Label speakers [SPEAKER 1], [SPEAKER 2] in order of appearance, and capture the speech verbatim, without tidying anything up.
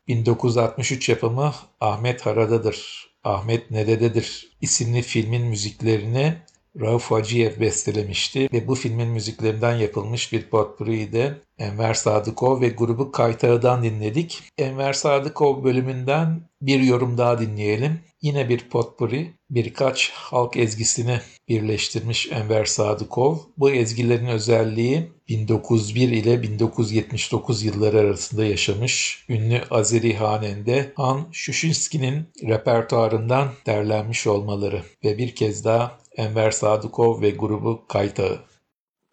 [SPEAKER 1] bin dokuz yüz altmış üç yapımı Ahmet Haradadır, Ahmet Nerededir isimli filmin müziklerini Rauf Hacıyev bestelemişti ve bu filmin müziklerinden yapılmış bir potpourri'yi de Enver Sadıkov ve grubu Kaytağı'dan dinledik. Enver Sadıkov bölümünden bir yorum daha dinleyelim. Yine bir potpourri, birkaç halk ezgisini birleştirmiş Enver Sadıkov. Bu ezgilerin özelliği bin dokuz yüz bir ile bin dokuz yüz yetmiş dokuz yılları arasında yaşamış ünlü Azeri hanende Han Şuşinski'nin repertuarından derlenmiş olmaları ve bir kez daha Enver Sadıkov ve grubu Kaytağı.